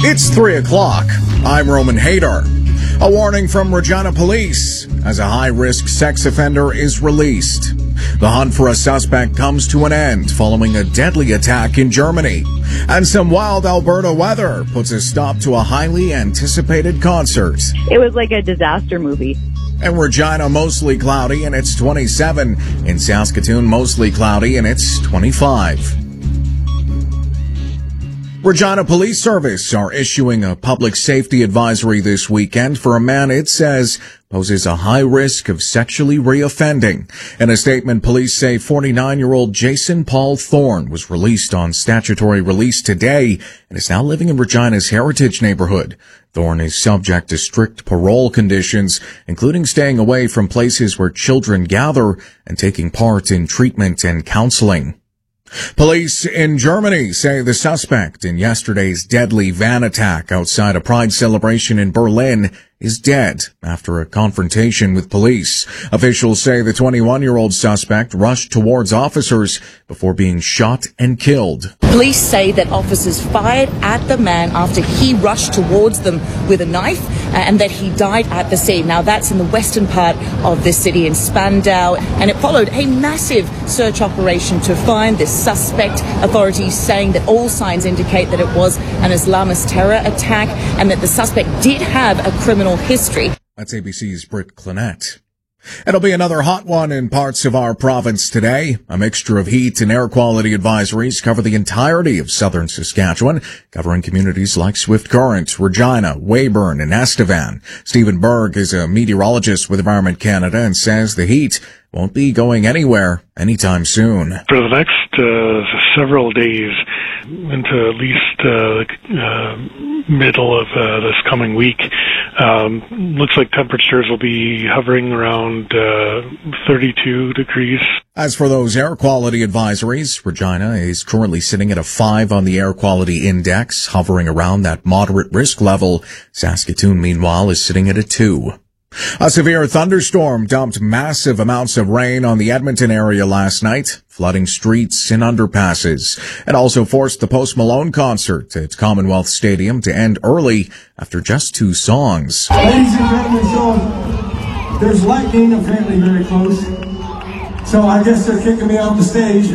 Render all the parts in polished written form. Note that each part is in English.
It's 3 o'clock. I'm Roman Hader. A warning from Regina Police as a high-risk sex offender is released. The hunt for a suspect comes to an end following a deadly attack in Germany. And some wild Alberta weather puts a stop to a highly anticipated concert. It was like a disaster movie. In Regina, mostly cloudy and it's 27. In Saskatoon, mostly cloudy and it's 25. Regina Police Service are issuing a public safety advisory this weekend for a man it says poses a high risk of sexually reoffending. In a statement, police say 49-year-old Jason Paul Thorne was released on statutory release today and is now living in Regina's Heritage neighborhood. Thorne is subject to strict parole conditions, including staying away from places where children gather and taking part in treatment and counseling. Police in Germany say the suspect in yesterday's deadly van attack outside a pride celebration in Berlin is dead after a confrontation with police. Officials say the 21-year-old suspect rushed towards officers before being shot and killed. Police say that officers fired at the man after he rushed towards them with a knife and that he died at the scene. Now, that's in the western part of the city in Spandau, and it followed a massive search operation to find this suspect. Authorities saying that all signs indicate that it was an Islamist terror attack and that the suspect did have a criminal history. That's ABC's Britt Clinette. It'll be another hot one in parts of our province today. A mixture of heat and air quality advisories cover the entirety of southern Saskatchewan, covering communities like Swift Current, Regina, Weyburn, and Estevan. Stephen Berg is a meteorologist with Environment Canada and says the heat won't be going anywhere anytime soon. For the next several days, into at least middle of this coming week, looks like temperatures will be hovering around 32 degrees. As for those air quality advisories, Regina is currently sitting at a 5 on the air quality index, hovering around that moderate risk level. Saskatoon, meanwhile, is sitting at a 2. A severe thunderstorm dumped massive amounts of rain on the Edmonton area last night, flooding streets and underpasses. It also forced the Post Malone concert at Commonwealth Stadium to end early after just 2 songs. Ladies and gentlemen, so there's lightning apparently very close. So I guess they're kicking me off the stage.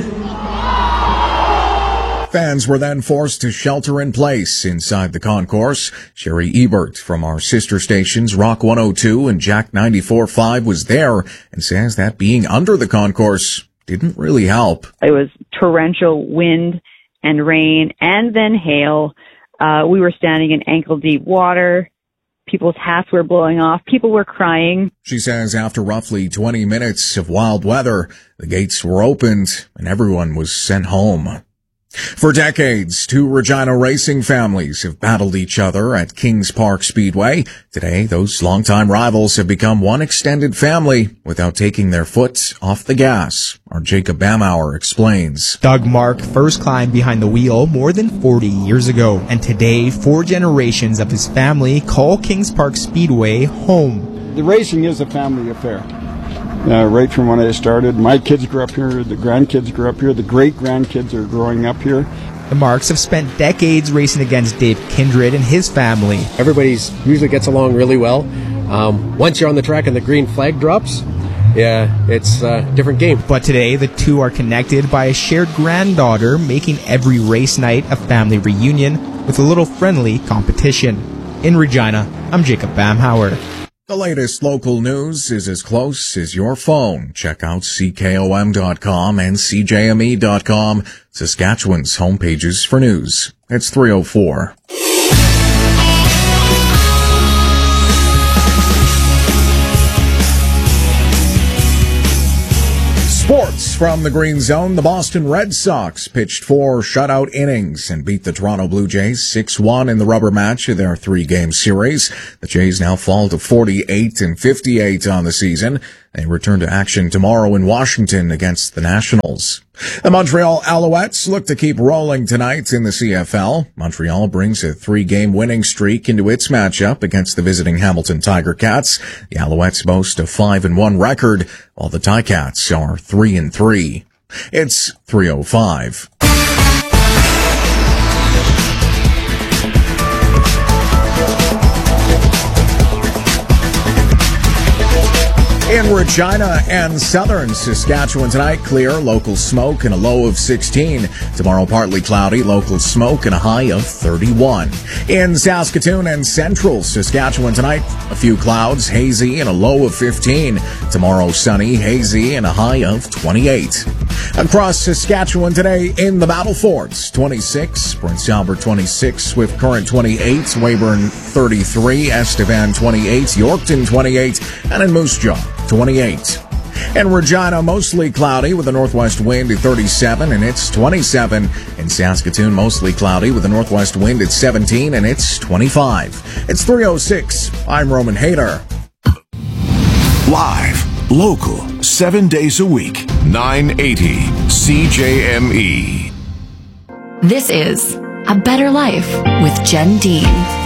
Fans were then forced to shelter in place inside the concourse. Sherry Ebert from our sister stations Rock 102 and Jack 94.5 was there and says that being under the concourse didn't really help. It was torrential wind and rain and then hail. We were standing in ankle-deep water. People's hats were blowing off. People were crying. She says after roughly 20 minutes of wild weather, the gates were opened and everyone was sent home. For decades, 2 Regina racing families have battled each other at Kings Park Speedway. Today, those longtime rivals have become one extended family without taking their foot off the gas. Our Jacob Bamauer explains. Doug Mark first climbed behind the wheel more than 40 years ago, and today 4 generations of his family call Kings Park Speedway home. The racing is a family affair. Right from when I started, my kids grew up here, the grandkids grew up here, the great-grandkids are growing up here. The Marks have spent decades racing against Dave Kindred and his family. Everybody's usually gets along really well. Once you're on the track and the green flag drops, yeah, it's a different game. But today, the 2 are connected by a shared granddaughter, making every race night a family reunion with a little friendly competition. In Regina, I'm Jacob Bamhauer. The latest local news is as close as your phone. Check out CKOM.com and CJME.com, Saskatchewan's homepages for news. It's 3:04. Sports from the Green Zone. The Boston Red Sox pitched 4 shutout innings and beat the Toronto Blue Jays 6-1 in the rubber match of their 3-game series. The Jays now fall to 48-58 on the season. They return to action tomorrow in Washington against the Nationals. The Montreal Alouettes look to keep rolling tonight in the CFL. Montreal brings a 3-game winning streak into its matchup against the visiting Hamilton Tiger Cats. The Alouettes boast a 5-1 record, while the Ticats are 3-3. It's 3:05. Regina and southern Saskatchewan tonight, clear, local smoke and a low of 16. Tomorrow, partly cloudy, local smoke and a high of 31. In Saskatoon and central Saskatchewan tonight, a few clouds, hazy and a low of 15. Tomorrow, sunny, hazy and a high of 28. Across Saskatchewan today in the Battle Forts, 26, Prince Albert 26, Swift Current 28, Weyburn 33, Estevan 28, Yorkton 28, and in Moose Jaw 28. In Regina, mostly cloudy with a northwest wind at 37 and it's 27. In Saskatoon, mostly cloudy with a northwest wind at 17 and it's 25. It's 3:06. I'm Roman Hayter. Live, local, 7 days a week, 980 CJME. This is A Better Life with Jen Dean.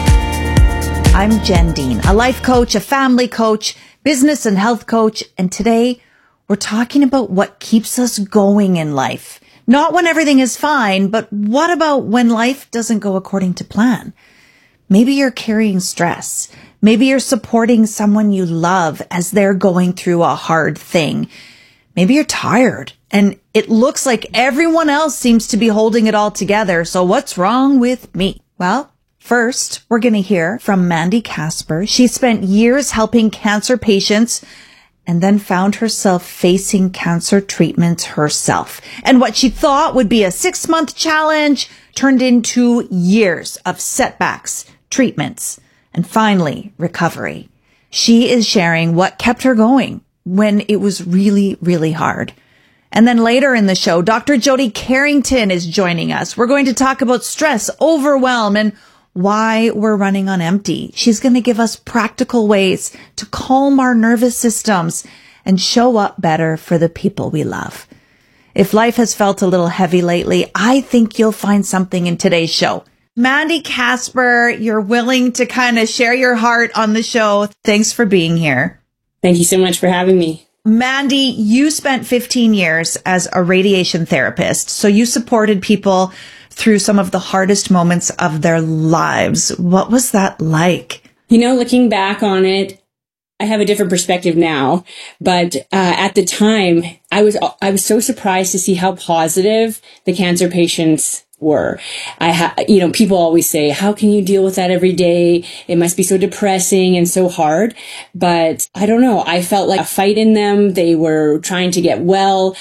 I'm Jen Dean, a life coach, a family coach, business and health coach, and today we're talking about what keeps us going in life. Not when everything is fine, but what about when life doesn't go according to plan? Maybe you're carrying stress. Maybe you're supporting someone you love as they're going through a hard thing. Maybe you're tired and it looks like everyone else seems to be holding it all together. So what's wrong with me? Well, first, we're going to hear from Mandy Casper. She spent years helping cancer patients and then found herself facing cancer treatments herself. And what she thought would be a 6-month challenge turned into years of setbacks, treatments, and finally, recovery. She is sharing what kept her going when it was really, really hard. And then later in the show, Dr. Jody Carrington is joining us. We're going to talk about stress, overwhelm, and why we're running on empty. She's going to give us practical ways to calm our nervous systems and show up better for the people we love. If life has felt a little heavy lately, I think you'll find something in today's show. Mandy Casper, you're willing to kind of share your heart on the show. Thanks for being here. Thank you so much for having me. Mandy, you spent 15 years as a radiation therapist, so you supported people through some of the hardest moments of their lives. What was that like? You know, looking back on it, I have a different perspective now, but at the time, I was so surprised to see how positive the cancer patients were. People always say, how can you deal with that every day? It must be so depressing and so hard. But I don't know. I felt like a fight in them. They were trying to get well.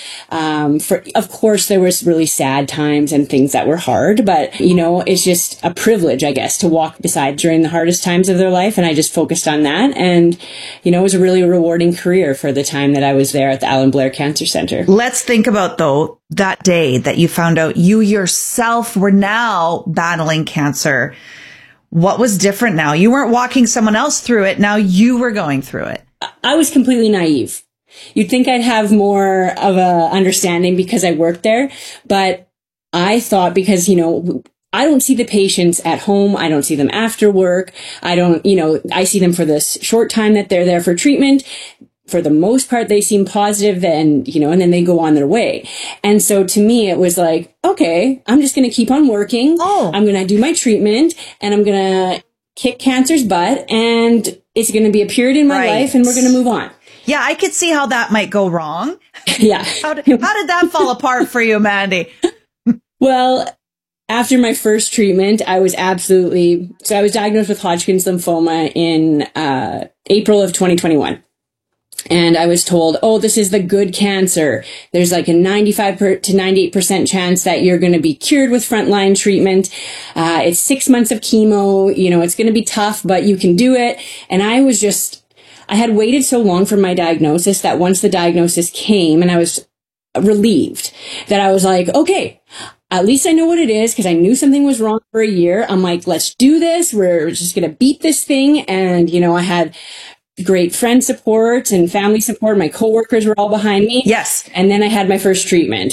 Of course, there was really sad times and things that were hard, but it's just a privilege, I guess, to walk beside during the hardest times of their life. And I just focused on that. And, it was a really rewarding career for the time that I was there at the Alan Blair Cancer Center. Let's think about, though, that day that you found out you yourself were now battling cancer. What was different now? You weren't walking someone else through it. Now you were going through it. I was completely naive. You'd think I'd have more of a understanding because I worked there. But I thought because, I don't see the patients at home. I don't see them after work. I see them for this short time that they're there for treatment. For the most part, they seem positive and then they go on their way. And so to me, it was like, okay, I'm just going to keep on working. I'm going to do my treatment and I'm going to kick cancer's butt and it's going to be a period in my life and we're going to move on. Yeah, I could see how that might go wrong. Yeah. How did that fall apart for you, Mandy? Well, after my first treatment, I was diagnosed with Hodgkin's lymphoma in April of 2021. And I was told, this is the good cancer. There's like a 95 to 98% chance that you're going to be cured with frontline treatment. It's 6 months of chemo. It's going to be tough, but you can do it. And I had waited so long for my diagnosis that once the diagnosis came and I was relieved that I was like, okay, at least I know what it is because I knew something was wrong for a year. I'm like, let's do this. We're just going to beat this thing. And, I had great friend support and family support. My coworkers were all behind me. Yes. And then I had my first treatment.